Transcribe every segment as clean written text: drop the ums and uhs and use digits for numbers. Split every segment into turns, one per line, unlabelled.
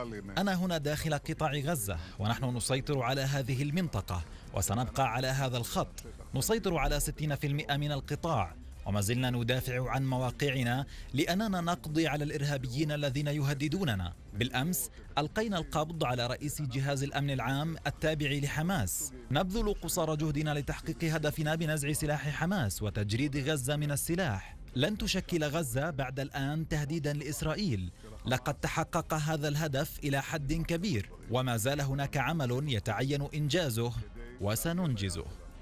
أنا هنا داخل قطاع غزة، ونحن نسيطر على هذه المنطقة وسنبقى على هذا الخط. نسيطر على 60% من القطاع، وما زلنا ندافع عن مواقعنا لأننا نقضي على الإرهابيين الذين يهددوننا. بالأمس ألقينا القبض على رئيس جهاز الأمن العام التابع لحماس. نبذل قصارى جهدنا لتحقيق هدفنا بنزع سلاح حماس وتجريد غزة من السلاح. لن تشكل غزة بعد الآن تهديدا لإسرائيل. لقد تحقق هذا الهدف إلى حد كبير، وما زال هناك عمل يتعين إنجازه وسننجزه.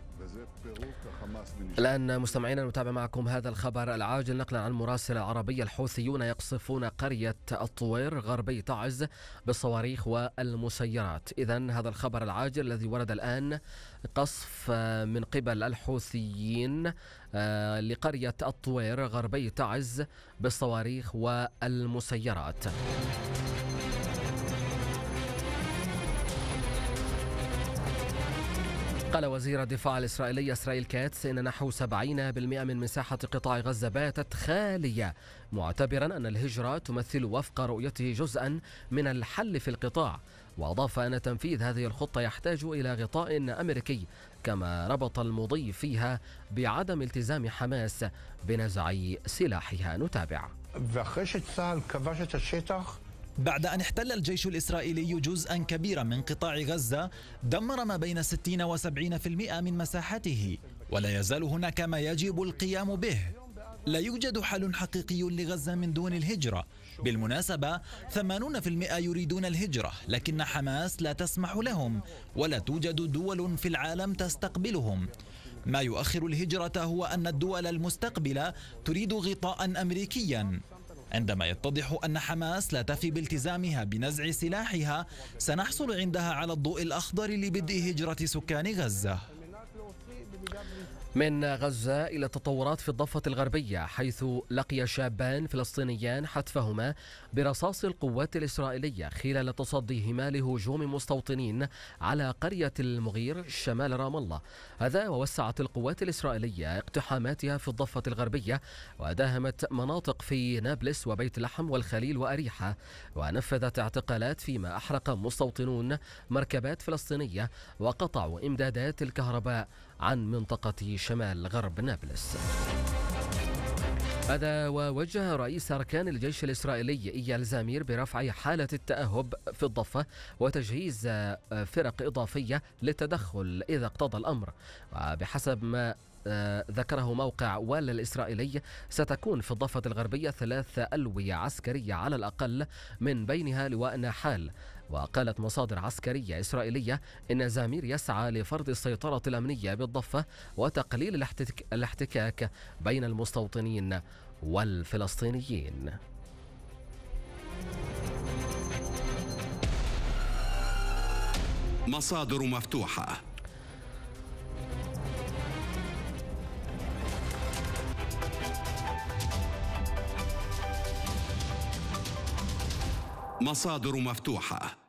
الآن مستمعينا نتابع معكم هذا الخبر العاجل نقلا عن مراسل العربية. الحوثيون يقصفون قرية الطوير غربي تعز بالصواريخ والمسيرات. إذن هذا الخبر العاجل الذي ورد الآن، قصف من قبل الحوثيين لقرية الطوير غربي تعز بالصواريخ والمسيرات. قال وزير الدفاع الإسرائيلي إسرائيل كاتس إن نحو 70% من مساحة قطاع غزة باتت خالية، معتبرا أن الهجرة تمثل وفق رؤيته جزءا من الحل في القطاع. وأضاف أن تنفيذ هذه الخطة يحتاج إلى غطاء أمريكي، كما ربط المضي فيها بعدم التزام حماس بنزع سلاحها. نتابع.
بعد أن احتل الجيش الإسرائيلي جزءا كبيرا من قطاع غزة، دمر ما بين 60 و70% من مساحته، ولا يزال هناك ما يجب القيام به. لا يوجد حل حقيقي لغزة من دون الهجرة. بالمناسبة 80% يريدون الهجرة، لكن حماس لا تسمح لهم، ولا توجد دول في العالم تستقبلهم. ما يؤخر الهجرة هو أن الدول المستقبلة تريد غطاء أمريكيا. عندما يتضح أن حماس لا تفي بالتزامها بنزع سلاحها، سنحصل عندها على الضوء الأخضر لبدء هجرة سكان غزة.
من غزة إلى التطورات في الضفة الغربية، حيث لقي شابان فلسطينيان حتفهما برصاص القوات الإسرائيلية خلال تصديهما لهجوم مستوطنين على قرية المغير شمال رام الله. هذا ووسعت القوات الإسرائيلية اقتحاماتها في الضفة الغربية، وداهمت مناطق في نابلس وبيت لحم والخليل وأريحة، ونفذت اعتقالات فيما أحرق مستوطنون مركبات فلسطينية وقطعوا إمدادات الكهرباء عن منطقة شمال غرب نابلس. هذا ووجه رئيس أركان الجيش الإسرائيلي إيال زامير برفع حالة التأهب في الضفة وتجهيز فرق إضافية للتدخل إذا اقتضى الأمر. وبحسب ما ذكره موقع والا الإسرائيلي، ستكون في الضفة الغربية 3 ألوية عسكرية على الأقل، من بينها لواء ناحال. وقالت مصادر عسكرية إسرائيلية إن زامير يسعى لفرض السيطرة الأمنية بالضفة وتقليل الاحتكاك بين المستوطنين والفلسطينيين.
مصادر مفتوحة. مصادر مفتوحة.